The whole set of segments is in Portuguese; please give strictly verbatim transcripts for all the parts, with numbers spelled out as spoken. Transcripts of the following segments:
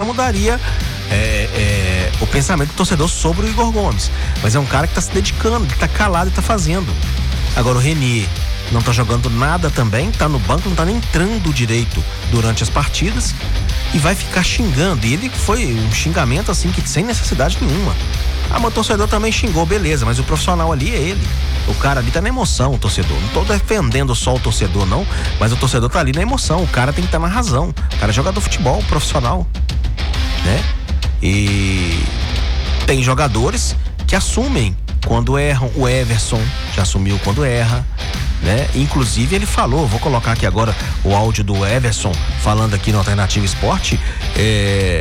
mudaria é, é, o pensamento do torcedor sobre o Igor Gomes. Mas é um cara que tá se dedicando, que tá calado e tá fazendo. Agora o Renier não tá jogando nada também, tá no banco, não tá nem entrando direito durante as partidas e vai ficar xingando. E ele foi um xingamento assim que sem necessidade nenhuma. Ah, mas o torcedor também xingou, beleza, mas o profissional ali é ele. O cara ali tá na emoção, o torcedor. Não tô defendendo só o torcedor, não, mas o torcedor tá ali na emoção. O cara tem que estar tá na razão. O cara é jogador de futebol, profissional, né? E tem jogadores que assumem quando erram. O Everson já assumiu quando erra, né? Inclusive ele falou, vou colocar aqui agora o áudio do Everson falando aqui no Alternativa Esporte, é...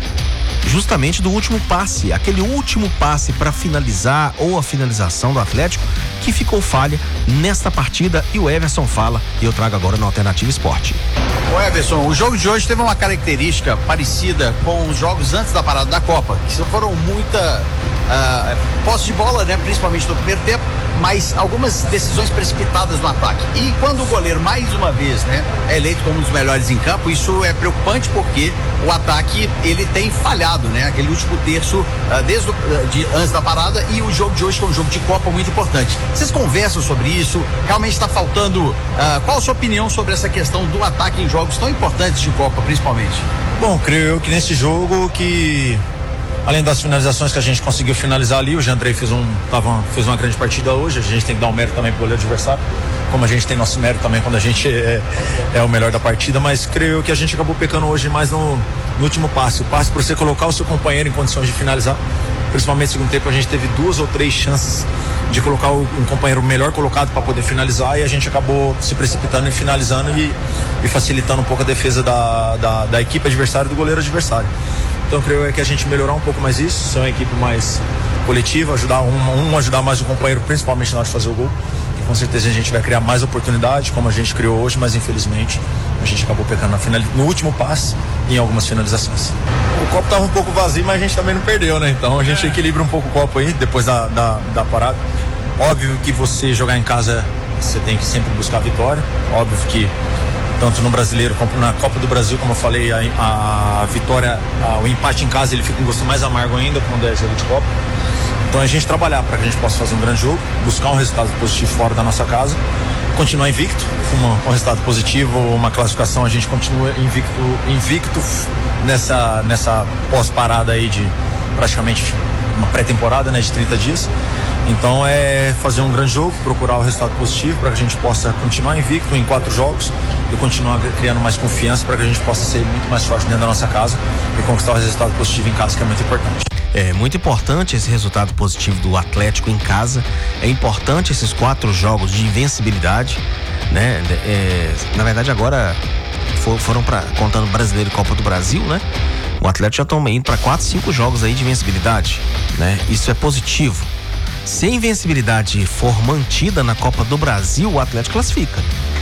justamente do último passe, aquele último passe para finalizar ou a finalização do Atlético que ficou falha nesta partida, e o Everson fala e eu trago agora no Alternativa Esporte. Ô Everson, o jogo de hoje teve uma característica parecida com os jogos antes da parada da Copa, que foram muita uh, posse de bola, né, principalmente no primeiro tempo, mas algumas decisões precipitadas no ataque. E quando o goleiro, mais uma vez, né, é eleito como um dos melhores em campo, isso é preocupante porque o ataque, ele tem falhado, né? Aquele último terço, uh, desde o, uh, de, antes da parada, e o jogo de hoje, que é um jogo de Copa muito importante. Vocês conversam sobre isso? Realmente está faltando, uh, qual a sua opinião sobre essa questão do ataque em jogos tão importantes de Copa, principalmente? Bom, creio eu que nesse jogo que, além das finalizações que a gente conseguiu finalizar ali, o Jandrei fez, um, tava, fez uma grande partida hoje, a gente tem que dar um mérito também pro goleiro adversário, como a gente tem nosso mérito também quando a gente é, é o melhor da partida, mas creio que a gente acabou pecando hoje mais no, no último passe, o passe para você colocar o seu companheiro em condições de finalizar, principalmente no segundo tempo a gente teve duas ou três chances de colocar o, um companheiro melhor colocado para poder finalizar, e a gente acabou se precipitando e finalizando e, e facilitando um pouco a defesa da, da, da equipe adversária e do goleiro adversário. Então creio que a gente melhorar um pouco mais isso, ser uma equipe mais coletiva, ajudar um, um ajudar mais o companheiro, principalmente na hora de fazer o gol. E com certeza a gente vai criar mais oportunidade, como a gente criou hoje, mas infelizmente a gente acabou pecando na final, no último passe e em algumas finalizações. O copo estava um pouco vazio, mas a gente também não perdeu, né? Então a gente equilibra um pouco o copo aí, depois da, da, da parada. Óbvio que você jogar em casa, você tem que sempre buscar a vitória. Óbvio que tanto no Brasileiro como na Copa do Brasil, como eu falei, a, a vitória, a, o empate em casa, ele fica com gosto mais amargo ainda quando é jogo de Copa. Então a gente trabalhar para que a gente possa fazer um grande jogo, buscar um resultado positivo fora da nossa casa, continuar invicto, com uma, um resultado positivo, uma classificação, a gente continua invicto, invicto nessa, nessa pós-parada aí de praticamente uma pré-temporada, né, de trinta dias. Então é fazer um grande jogo, procurar o resultado positivo para que a gente possa continuar invicto em quatro jogos e continuar criando mais confiança para que a gente possa ser muito mais forte dentro da nossa casa e conquistar o resultado positivo em casa, que é muito importante. É muito importante esse resultado positivo do Atlético em casa. É importante esses quatro jogos de invencibilidade, né? É, na verdade agora for, foram para contando Brasileiro e Copa do Brasil, né? O Atlético já estão indo para quatro, cinco jogos aí de invencibilidade, né? Isso é positivo. Se a invencibilidade for mantida na Copa do Brasil, o Atlético classifica.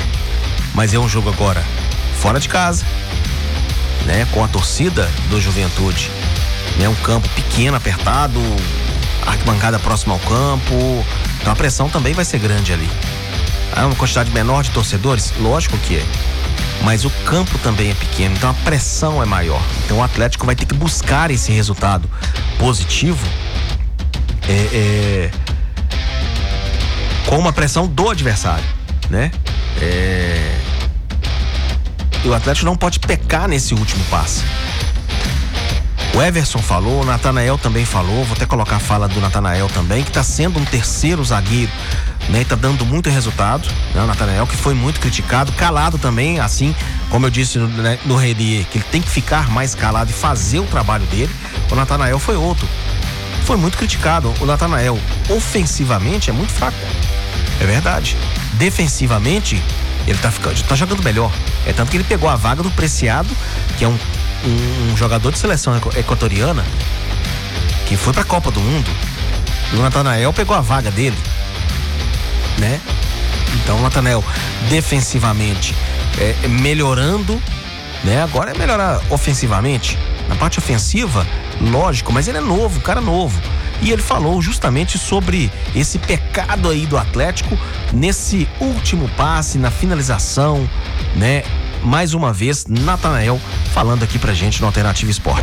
Mas é um jogo agora fora de casa, né? Com a torcida do Juventude, né? Um campo pequeno, apertado, arquibancada próxima ao campo. Então a pressão também vai ser grande ali. Há uma quantidade menor de torcedores? Lógico que é. Mas o campo também é pequeno, então a pressão é maior. Então o Atlético vai ter que buscar esse resultado positivo É, é, com uma pressão do adversário, né? É, e o Atlético não pode pecar nesse último passe. O Everson falou, o Natanael também falou, vou até colocar a fala do Natanael também, que está sendo um terceiro zagueiro, né? E tá dando muito resultado, né? O Natanael, que foi muito criticado, calado também, assim como eu disse no, né, no Renier, que ele tem que ficar mais calado e fazer o trabalho dele. O Natanael foi outro. Foi muito criticado. O Natanael, ofensivamente, é muito fraco. É verdade. Defensivamente, ele tá, ficando, tá jogando melhor. É tanto que ele pegou a vaga do Preciado, que é um, um, um jogador de seleção equatoriana, que foi pra Copa do Mundo. E o Natanael pegou a vaga dele, né? Então o Natanael, defensivamente, é, melhorando, né? Agora é melhorar ofensivamente. Na parte ofensiva, lógico, mas ele é novo, um cara novo. E ele falou justamente sobre esse pecado aí do Atlético nesse último passe, na finalização, né? Mais uma vez, Natanael falando aqui pra gente no Alternativa Esporte.